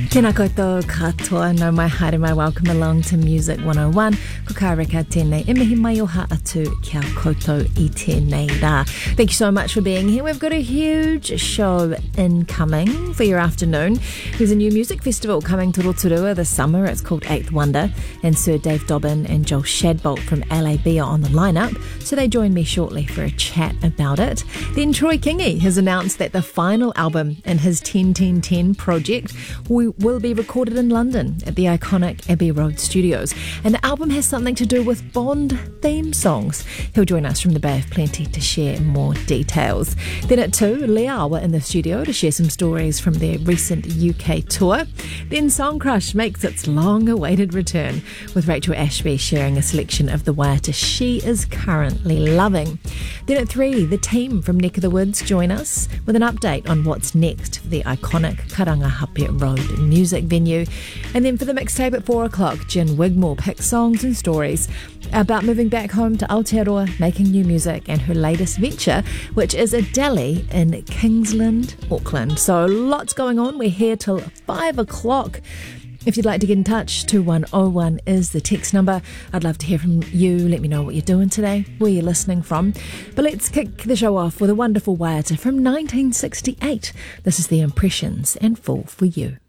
Tēnā koutou katoa, no mai haere mai, welcome along to Music 101. Ko ka reka tēnei, e mihi mai o ha atu kia koutou I tēnei rā. Thank you so much for being here. We've got a huge show incoming for your afternoon. There's a new music festival coming to Rotorua this summer. It's called Eighth Wonder, and Sir Dave Dobbin and Joel Shadbolt from LAB are on the lineup, so they join me shortly for a chat about it. Then Troy Kingi has announced that the final album in his 10-10-10 project will be recorded in London at the iconic Abbey Road Studios, and the album has something to do with Bond theme songs. He'll join us from the Bay of Plenty to share more details. Then at 2, Liao were in the studio to share some stories from their recent UK tour. Then Song Crush makes its long-awaited return, with Rachel Ashby sharing a selection of the waiata she is currently loving. Then at 3, the team from Neck of the Woods join us with an update on what's next for the iconic Karangahape Road music venue. And then for the mixtape at 4 o'clock, Jen Wigmore picks songs and stories about moving back home to Aotearoa, making new music, and her latest venture, which is a deli in Kingsland, Auckland. So lots going on. We're here till 5 o'clock. If you'd like to get in touch, 2101 is the text number. I'd love to hear from you. Let me know what you're doing today, where you're listening from. But let's kick the show off with a wonderful waiata from 1968. This is The Impressions and Fall For You.